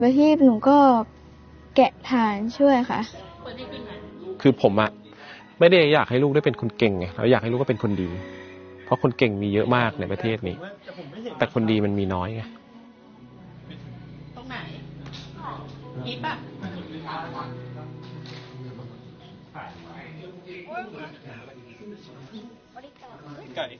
ประทีปหนูก็แกะฐานช่วยค่ะคือผมอะไม่ได้อยากให้ลูกได้เป็นคนเก่งไงเราอยากให้ลูกก็เป็นคนดีเพราะคนเก่งมีเยอะมากในประเทศนี้แต่คนดีมันมีน้อยไงตรงไหนอีป่ะไก่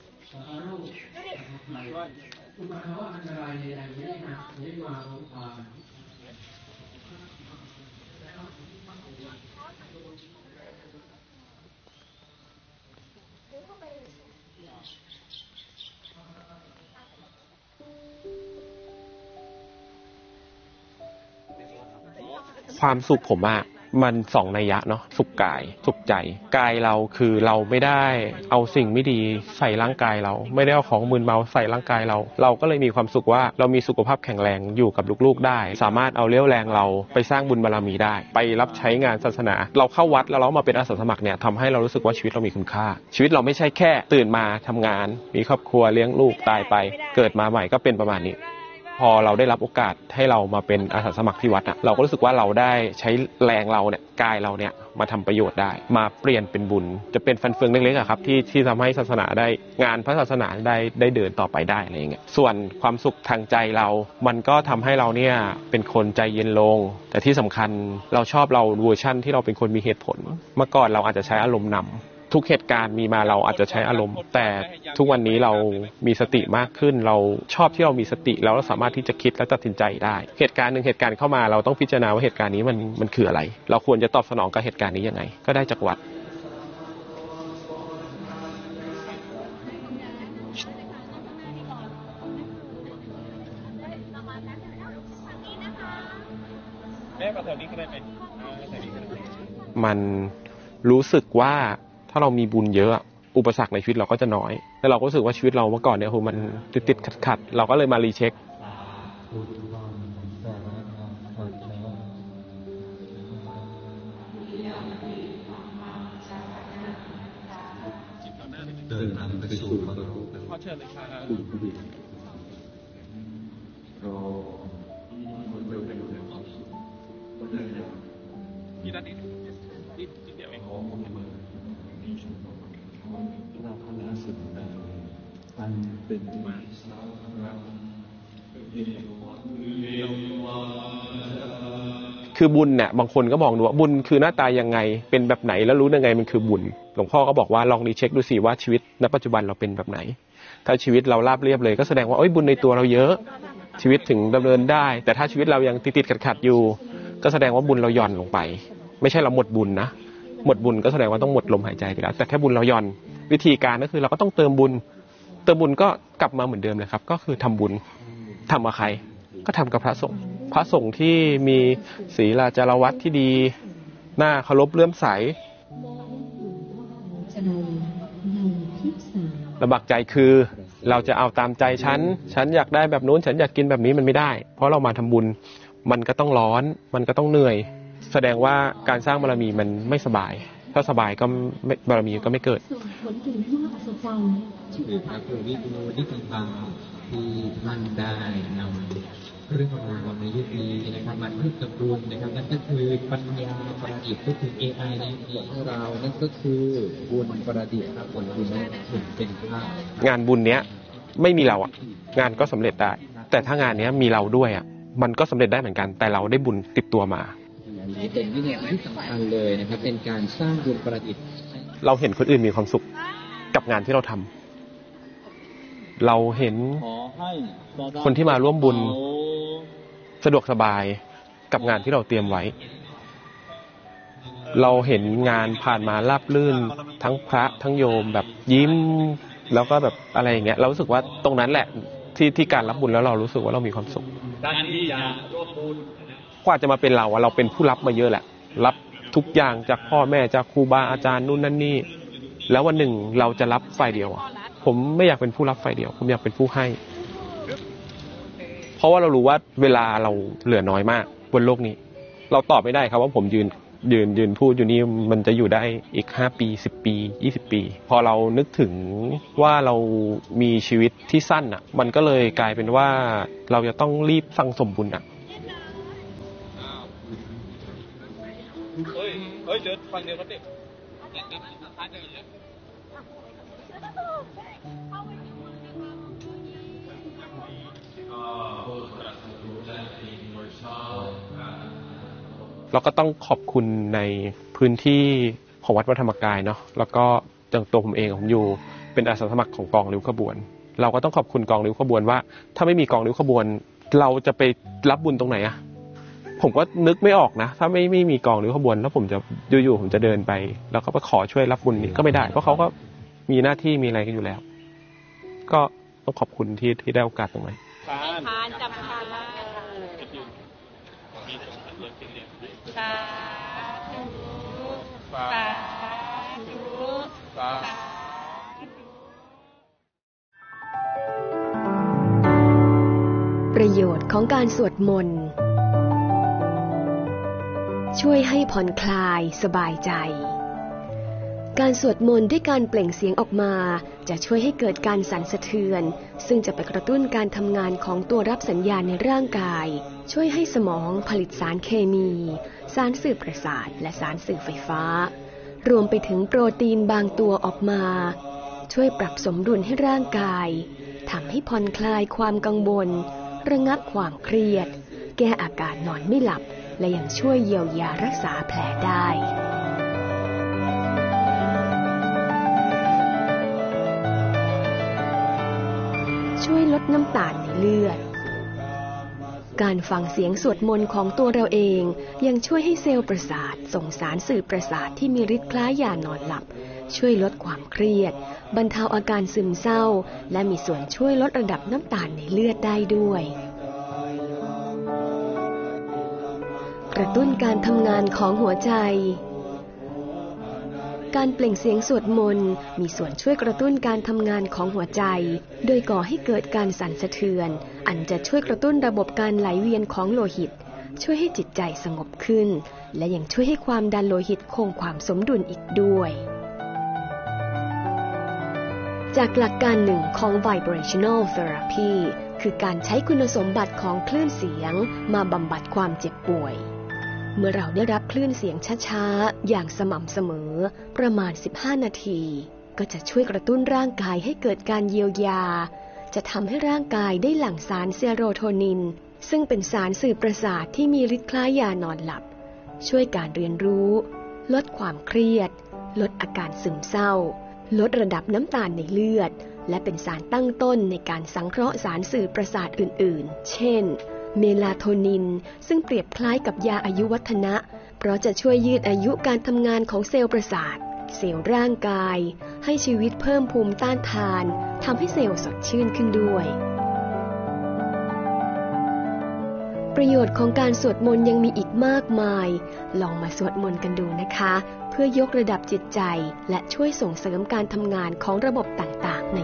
ความสุขผมอะมันสองนัยยะเนาะสุขกายสุขใจกายเราคือเราไม่ได้เอาสิ่งไม่ดีใส่ร่างกายเราไม่ได้เอาของมึนเมาใส่ร่างกายเราก็เลยมีความสุขว่าเรามีสุขภาพแข็งแรงอยู่กับลูกๆได้สามารถเอาเรี่ยวแรงเราไปสร้างบุญบารมีได้ไปรับใช้งานศาสนาเราเข้าวัดแล้วเรามาเป็นอาสาสมัครเนี่ยทำให้เรารู้สึกว่าชีวิตเรามีคุณค่าชีวิตเราไม่ใช่แค่ตื่นมาทำงานมีครอบครัวเลี้ยงลูกตายไปเกิดมาใหม่ก็เป็นประมาณนี้พอเราได้รับโอกาสให้เรามาเป็นอาสาสมัครที่วัดอ่ะเราก็รู้สึกว่าเราได้ใช้แรงเราเนี่ยกายเราเนี่ยมาทำประโยชน์ได้มาเปลี่ยนเป็นบุญจะเป็นฟันเฟืองเล็กๆอะครับที่ทำให้ศาสนาได้งานพระศาสนาได้เดินต่อไปได้อะไรอย่างเงี้ยส่วนความสุขทางใจเรามันก็ทำให้เราเนี่ยเป็นคนใจเย็นลงแต่ที่สำคัญเราชอบเราเวอร์ชั่นที่เราเป็นคนมีเหตุผลเมื่อก่อนเราอาจจะใช้อารมณ์นำทุกเหตุการณ์มีมาเราอาจจะใช้อารมณ์แต่ทุกวันนี้เรามีสติมากขึ้นเราชอบที่เรามีสติแล้วเราสามารถที่จะคิดและตัดสินใจได้เหตุการณ์หนึ่งเหตุการณ์เข้ามาเราต้องพิจารณาว่าเหตุการณ์นี้มันคืออะไรเราควรจะตอบสนองกับเหตุการณ์นี้ยังไงก็ได้จากวัดแม่มาแถวนี้ก็ได้ไหมมันรู้สึกว่าถ้าเรามีบุญเยอะอุปสรรคในชีวิตเราก็จะน้อยแล้วเราก็รู้สึกว่าชีวิตเราเมื่อก่อนเนี่ยคือมันติดขัดเราก็เลยมารีเช็คเดินทางไปสู่มรรคผลขอเชิญเลยค่ะพี่ด้านนี้นิดเดียวเองเราพละสุดแต่อันเป็นมาคือบุญเนี่ยบางคนก็มองดูว่าบุญคือหน้าตายังไงเป็นแบบไหนแล้วรู้ยังไงมันคือบุญหลวงพ่อก็บอกว่าลองรีเช็คดูสิว่าชีวิตณปัจจุบันเราเป็นแบบไหนถ้าชีวิตเราราบเรียบเลยก็แสดงว่าบุญในตัวเราเยอะชีวิตถึงดำเนินได้แต่ถ้าชีวิตเรายังติดขัดอยู่ก็แสดงว่าบุญเราหย่อนลงไปไม่ใช่เราหมดบุญนะหมดบุญก็แสดงว่าต้องหมดลมหายใจไปแล้วแต่แค่บุญเราหย่อนวิธีการก็คือเราก็ต้องเติมบุญก็กลับมาเหมือนเดิมเลยครับก็คือทำบุญทำกับใครก็ทำกับพระสงฆ์ที่มีศีลจารวัตที่ดีน่าเคารพเลื่อมใสลำบากใจคือเราจะเอาตามใจฉันอยากได้แบบนู้นฉันอยากกินแบบนี้มันไม่ได้เพราะเรามาทำบุญมันก็ต้องร้อนมันก็ต้องเหนื่อยแสดงว่าการสร้างบารมีมันไม่สบายถ้าสบายก็บารมีก็ไม่เกิดคือพระครูวิทูลนิติธรรมที่ท่านได้นำเรื่องราวในยุคนี้นะครับมาพูดกับบุญนะครับนั่นก็คือปัญญาประดิษฐ์ก็คือ AI ในยุคของเรานั่นก็คือบุญประดิษฐ์ครับผลบุญนั้นเป็นภาพงานบุญเนี้ยไม่มีเราอ่ะงานก็สำเร็จได้แต่ถ้างานเนี้ยมีเราด้วยอ่ะมันก็สำเร็จได้เหมือนกันแต่เราได้บุญติดตัวมาอันนี้เป็นวิธีที่สำคัญเลยนะครับเป็นการสร้างบุญประดิษฐ์เราเห็นคนอื่นมีความสุขกับงานที่เราทำเราเห็นคนที่มาร่วมบุญสะดวกสบายกับงานที่เราเตรียมไว้เราเห็นงานผ่านมาราบรื่นทั้งพระทั้งโยมแบบยิ้มแล้วก็แบบอะไรอย่างเงี้ยเรารู้สึกว่าตรงนั้นแหละที่การรับบุญแล้วเรารู้สึกว่าเรามีความสุขการที่จะร่วมบุญกว่าจะมาเป็นเราเป็นผู้รับมาเยอะแหละรับทุกอย่างจากพ่อแม่จากครูบาอาจารย์นู่นนั่นนี่แล้ววันหนึ่งเราจะรับฝ่ายเดียวผมไม่อยากเป็นผู้รับฝ่ายเดียวผมอยากเป็นผู้ให้เพราะว่าเรารู้ว่าเวลาเราเหลือน้อยมากบนโลกนี้เราตอบไม่ได้ครับว่าผมยืนพูดอยู่นี่มันจะอยู่ได้อีก5ปี10ปี20ปีพอเรานึกถึงว่าเรามีชีวิตที่สั้นมันก็เลยกลายเป็นว่าเราจะต้องรีบสั่งสมบุญเฮ้ยเดินฟังเดียวกันดิเนี่ยเดินซ้ายเดินเลยเราก็ต้องขอบคุณในพื้นที่ของวัดพระธรรมกายเนาะแล้วก็จังตัวผมเองผมอยู่เป็นอาสาสมัครของกองริ้วขบวนเราก็ต้องขอบคุณกองริ้วขบวนว่าถ้าไม่มีกองริ้วขบวนเราจะไปรับบุญตรงไหนอะผมก็นึกไม่ออกนะถ้าไม่มีกองริ้วขบวนแล้วผมจะอยู่ผมจะเดินไปแล้วก็ไปขอช่วยรับบุญนี้ก็ไม่ได้เพราะเขาก็มีหน้าที่มีอะไรกันอยู่แล้วก็ต้องขอบคุณที่ได้โอกาสตรงนี้ทานจำทานมาสาธุสาธุสาธุประโยชน์ของการสวดมนต์ช่วยให้ผ่อนคลายสบายใจการสวดมนต์ด้วยการเปล่งเสียงออกมาจะช่วยให้เกิดการสั่นสะเทือนซึ่งจะไปกระตุ้นการทำงานของตัวรับสัญญาณในร่างกายช่วยให้สมองผลิตสารเคมีสารสื่อประสาทและสารสื่อไฟฟ้ารวมไปถึงโปรตีนบางตัวออกมาช่วยปรับสมดุลให้ร่างกายทำให้ผ่อนคลายความกังวลระงับความเครียดแก้อาการนอนไม่หลับและยังช่วยเยียวยารักษาแผลได้ช่วยลดน้ำตาลในเลือดการฟังเสียงสวดมนต์ของตัวเราเองยังช่วยให้เซลล์ประสาทส่งสารสื่อประสาทที่มีฤทธิ์คล้ายยานอนหลับช่วยลดความเครียดบรรเทาอาการซึมเศร้าและมีส่วนช่วยลดระดับน้ำตาลในเลือดได้ด้วยกระตุ้นการทำงานของหัวใจการเปล่งเสียงสวดมนต์มีส่วนช่วยกระตุ้นการทำงานของหัวใจโดยก่อให้เกิดการสั่นสะเทือนอันจะช่วยกระตุ้นระบบการไหลเวียนของโลหิตช่วยให้จิตใจสงบขึ้นและยังช่วยให้ความดันโลหิตคงความสมดุลอีกด้วยจากหลักการหนึ่งของ Vibrational Therapy คือการใช้คุณสมบัติของคลื่นเสียงมาบำบัดความเจ็บป่วยเมื่อเราได้รับคลื่นเสียงช้าๆอย่างสม่ำเสมอประมาณ15นาทีก็จะช่วยกระตุ้นร่างกายให้เกิดการเยียวยาจะทำให้ร่างกายได้หลั่งสารเซโรโทนินซึ่งเป็นสารสื่อประสาทที่มีฤทธิ์คล้ายยานอนหลับช่วยการเรียนรู้ลดความเครียดลดอาการซึมเศร้าลดระดับน้ำตาลในเลือดและเป็นสารตั้งต้นในการสังเคราะห์สารสื่อประสาทอื่นๆเช่นเมลาโทนินซึ่งเปรียบคล้ายกับยาอายุวัฒนะเพราะจะช่วยยืดอายุการทำงานของเซลล์ประสาทเซลล์ร่างกายให้ชีวิตเพิ่มภูมิต้านทานทำให้เซลล์สดชื่นขึ้นด้วยประโยชน์ของการสวดมนต์ยังมีอีกมากมายลองมาสวดมนต์กันดูนะคะเพื่อยกระดับจิตใจและช่วยส่งเสริมการทำงานของระบบต่างๆใน